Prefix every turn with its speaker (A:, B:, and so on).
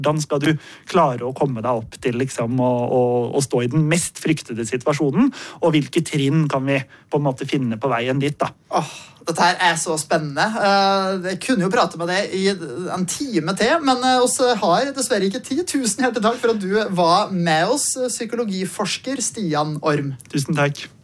A: Hvordan skal du klare å komme deg opp til liksom, å stå i den mest fryktede situasjonen, og hvilke trinn kan vi på en måte finne på veien dit da?
B: Dette her så spennende. Jeg kunne jo prate med deg i en time til, men oss har dessverre ikke tid. Tusen hjertelig takk for at du var med oss, psykologiforsker Stian Orm.
A: Tusen takk.